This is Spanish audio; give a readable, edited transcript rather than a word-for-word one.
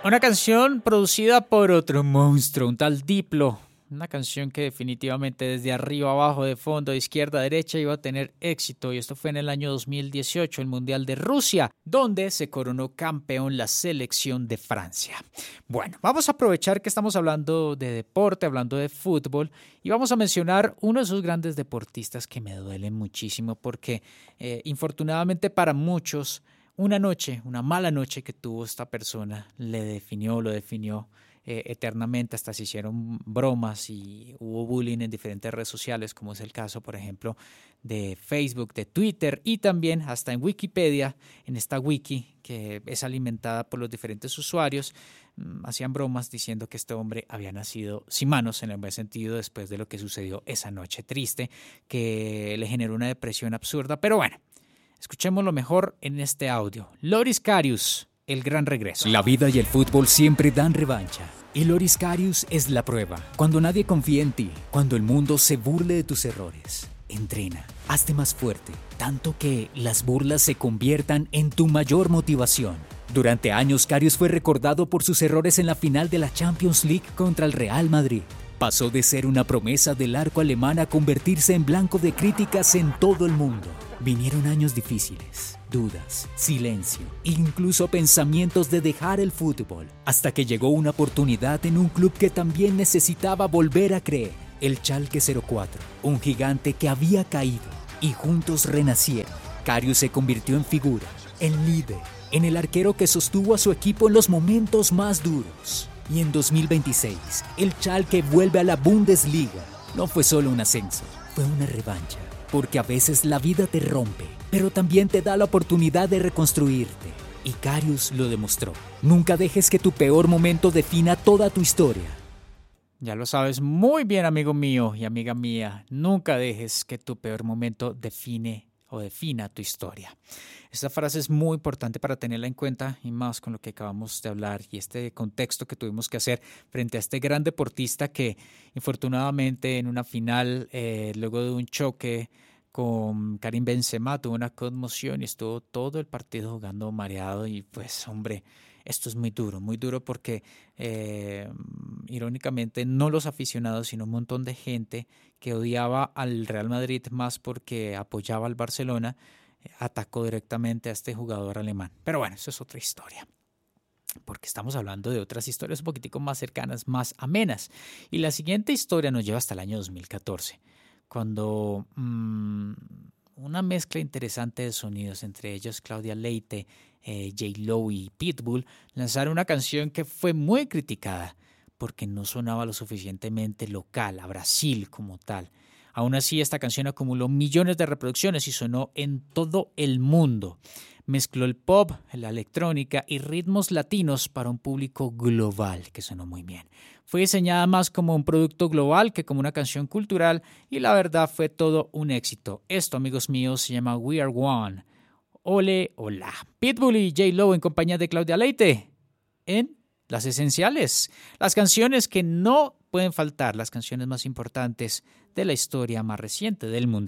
Una canción producida por otro monstruo, un tal Diplo. Una canción que definitivamente desde arriba, abajo, de fondo, de izquierda a derecha iba a tener éxito. Y esto fue en el año 2018, el Mundial de Rusia, donde se coronó campeón la selección de Francia. Bueno, vamos a aprovechar que estamos hablando de deporte, hablando de fútbol, y vamos a mencionar uno de esos grandes deportistas que me duelen muchísimo porque, infortunadamente para muchos, una mala noche que tuvo esta persona, lo definió eternamente, hasta se hicieron bromas y hubo bullying en diferentes redes sociales, como es el caso, por ejemplo, de Facebook, de Twitter y también hasta en Wikipedia, en esta wiki que es alimentada por los diferentes usuarios, hacían bromas diciendo que este hombre había nacido sin manos, en el buen sentido, después de lo que sucedió esa noche triste, que le generó una depresión absurda, pero bueno. Escuchemos lo mejor en este audio. Loris Karius, el gran regreso. La vida y el fútbol siempre dan revancha. Y Loris Karius es la prueba. Cuando nadie confía en ti, cuando el mundo se burle de tus errores. Entrena, hazte más fuerte, tanto que las burlas se conviertan en tu mayor motivación. Durante años, Karius fue recordado por sus errores en la final de la Champions League contra el Real Madrid. Pasó de ser una promesa del arco alemán a convertirse en blanco de críticas en todo el mundo. Vinieron años difíciles, dudas, silencio, incluso pensamientos de dejar el fútbol, hasta que llegó una oportunidad en un club que también necesitaba volver a creer, el Schalke 04, un gigante que había caído y juntos renacieron. Karius se convirtió en figura, en líder, en el arquero que sostuvo a su equipo en los momentos más duros. Y en 2026, el Schalke vuelve a la Bundesliga. No fue solo un ascenso, fue una revancha. Porque a veces la vida te rompe, pero también te da la oportunidad de reconstruirte. Y Karius lo demostró. Nunca dejes que tu peor momento defina toda tu historia. Ya lo sabes muy bien, amigo mío y amiga mía. Nunca dejes que tu peor momento defina tu historia. Esta frase es muy importante para tenerla en cuenta y más con lo que acabamos de hablar y este contexto que tuvimos que hacer frente a este gran deportista que infortunadamente en una final, luego de un choque con Karim Benzema, tuvo una conmoción y estuvo todo el partido jugando mareado y pues hombre, esto es muy duro porque irónicamente no los aficionados sino un montón de gente que odiaba al Real Madrid más porque apoyaba al Barcelona, atacó directamente a este jugador alemán. Pero bueno, eso es otra historia, porque estamos hablando de otras historias un poquitico más cercanas, más amenas. Y la siguiente historia nos lleva hasta el año 2014, cuando una mezcla interesante de sonidos, entre ellos Claudia Leite, J-Lo y Pitbull, lanzaron una canción que fue muy criticada porque no sonaba lo suficientemente local, a Brasil como tal. Aún así, esta canción acumuló millones de reproducciones y sonó en todo el mundo. Mezcló el pop, la electrónica y ritmos latinos para un público global, que sonó muy bien. Fue diseñada más como un producto global que como una canción cultural y la verdad fue todo un éxito. Esto, amigos míos, se llama We Are One. Ole, hola. Pitbull y J-Lo en compañía de Claudia Leite en Las Esenciales. Las canciones que no pueden faltar, las canciones más importantes de la historia más reciente del mundo.